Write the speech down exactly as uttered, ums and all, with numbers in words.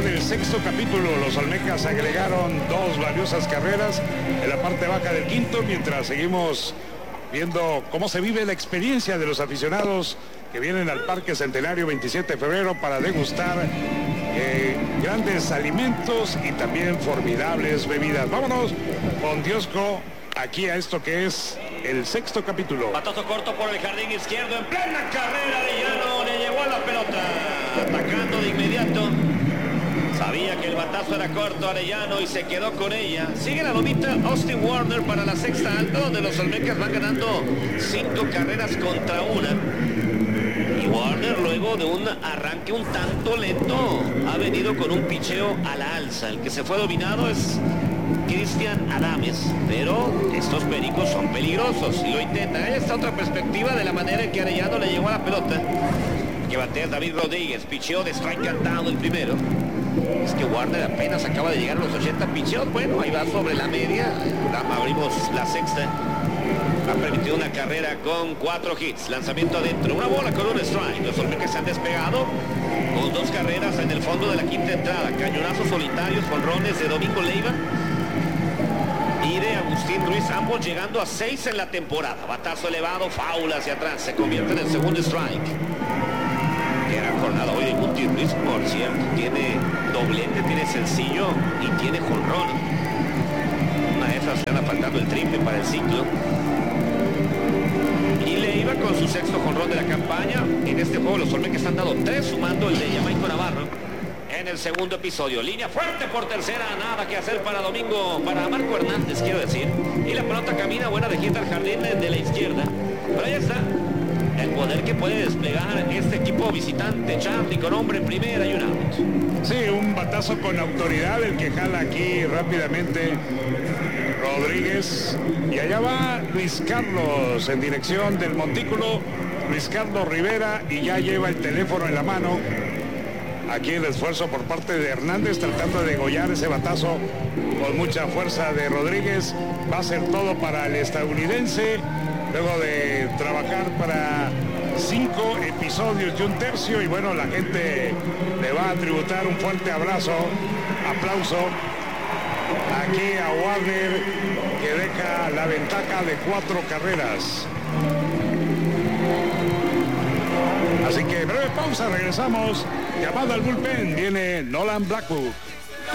del sexto capítulo. Los Olmecas agregaron dos valiosas carreras en la parte baja del quinto, mientras seguimos viendo cómo se vive la experiencia de los aficionados que vienen al Parque Centenario veintisiete de febrero para degustar eh, grandes alimentos y también formidables bebidas. Vámonos con Diosco aquí a esto que es el sexto capítulo. Batazo corto por el jardín izquierdo en plena carrera de Llano, le llegó a la pelota, atacando de inmediato. Sabía que el batazo era corto Arellano y se quedó con ella. Sigue la lomita Austin Warner para la sexta alta, donde los Olmecas van ganando cinco carreras contra una. Y Warner, luego de un arranque un tanto lento, ha venido con un picheo a la alza. El que se fue dominado es Cristian Adames, pero estos pericos son peligrosos y lo intentan. Ahí está otra perspectiva de la manera en que Arellano le llegó a la pelota. Que batea David Rodríguez, picheó de strike cantado el primero. Es que Warner apenas acaba de llegar a los ochenta picheos. Bueno, ahí va sobre la media. Abrimos la sexta. Ha permitido una carrera con cuatro hits. Lanzamiento adentro. Una bola con un strike. Los Olmecas se han despegado con dos carreras en el fondo de la quinta entrada. Cañonazos solitarios, jonrones de Domingo Leiva y de Agustín Ruiz, ambos llegando a seis en la temporada. Batazo elevado, faula hacia atrás. Se convierte en el segundo strike. Gran jornada hoy de Guti Ruiz, por cierto. Tiene doblete, tiene sencillo y tiene jonrón. Una de esas le anda faltando el triple para el ciclo. Y Leiva con su sexto jonrón de la campaña. En este juego los Olmecas han dado tres, sumando el de Jamaico Navarro en el segundo episodio. Línea fuerte por tercera, nada que hacer para Domingo, para Marco Hernández, quiero decir. Y la pelota camina buena de hit al jardín de la izquierda. Pero ahí está el poder que puede desplegar este equipo visitante. Charlie con hombre en primera y un out. Sí, un batazo con autoridad el que jala aquí rápidamente Rodríguez. Y allá va Luis Carlos en dirección del montículo. Luis Carlos Rivera, y ya lleva el teléfono en la mano. Aquí el esfuerzo por parte de Hernández tratando de degollar ese batazo con mucha fuerza de Rodríguez. Va a ser todo para el estadounidense luego de trabajar para cinco episodios y un tercio. Y bueno, la gente le va a tributar un fuerte abrazo, aplauso aquí a Warner, que deja la ventaja de cuatro carreras. Así que breve pausa, regresamos. Llamada al bullpen, viene Nolan Blackwood.